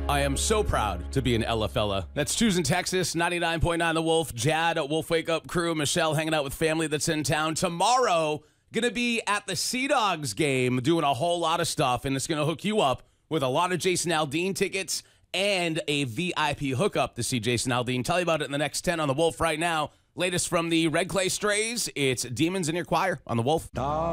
I am so proud to be an LFella. That's Tuesday, Texas, 99.9 The Wolf, Jad, Wolf Wake Up Crew, Michelle hanging out with family that's in town. Tomorrow, going to be at the Sea Dogs game doing a whole lot of stuff, and it's going to hook you up with a lot of Jason Aldean tickets and a VIP hookup to see Jason Aldean. Tell you about it in the next 10 on The Wolf right now. Latest from the Red Clay Strays, it's Demons in Your Choir on The Wolf.